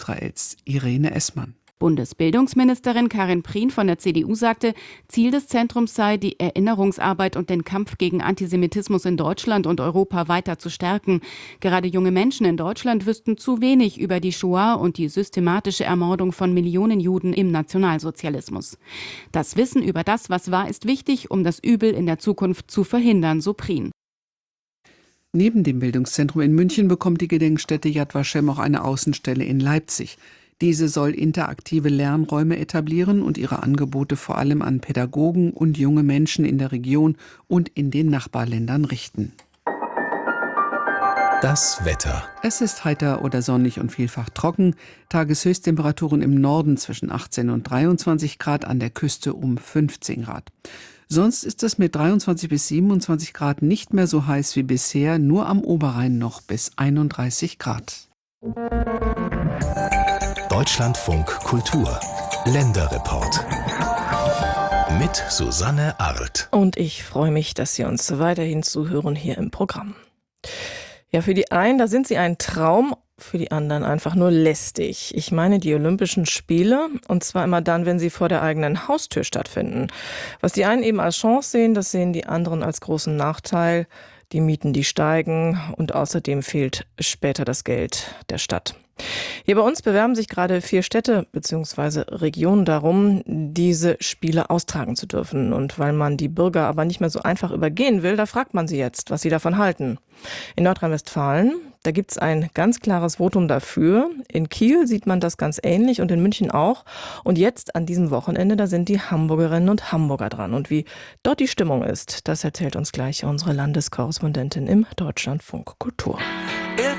Israels. Irene Essmann. Bundesbildungsministerin Karin Prien von der CDU sagte, Ziel des Zentrums sei, die Erinnerungsarbeit und den Kampf gegen Antisemitismus in Deutschland und Europa weiter zu stärken. Gerade junge Menschen in Deutschland wüssten zu wenig über die Shoah und die systematische Ermordung von Millionen Juden im Nationalsozialismus. Das Wissen über das, was war, ist wichtig, um das Übel in der Zukunft zu verhindern, so Prien. Neben dem Bildungszentrum in München bekommt die Gedenkstätte Yad Vashem auch eine Außenstelle in Leipzig. Diese soll interaktive Lernräume etablieren und ihre Angebote vor allem an Pädagogen und junge Menschen in der Region und in den Nachbarländern richten. Das Wetter. Es ist heiter oder sonnig und vielfach trocken. Tageshöchsttemperaturen im Norden zwischen 18 und 23 Grad, an der Küste um 15 Grad. Sonst ist es mit 23 bis 27 Grad nicht mehr so heiß wie bisher, nur am Oberrhein noch bis 31 Grad. Deutschlandfunk Kultur. Länderreport. Mit Susanne Arlt. Und ich freue mich, dass Sie uns weiterhin zuhören hier im Programm. Ja, für die einen, da sind sie ein Traum, für die anderen einfach nur lästig. Ich meine die Olympischen Spiele, und zwar immer dann, wenn sie vor der eigenen Haustür stattfinden. Was die einen eben als Chance sehen, das sehen die anderen als großen Nachteil. Die Mieten, die steigen, und außerdem fehlt später das Geld der Stadt. Hier bei uns bewerben sich gerade 4 Städte bzw. Regionen darum, diese Spiele austragen zu dürfen. Und weil man die Bürger aber nicht mehr so einfach übergehen will, da fragt man sie jetzt, was sie davon halten. In Nordrhein-Westfalen, da gibt es ein ganz klares Votum dafür. In Kiel sieht man das ganz ähnlich und in München auch. Und jetzt an diesem Wochenende, da sind die Hamburgerinnen und Hamburger dran. Und wie dort die Stimmung ist, das erzählt uns gleich unsere Landeskorrespondentin im Deutschlandfunk Kultur.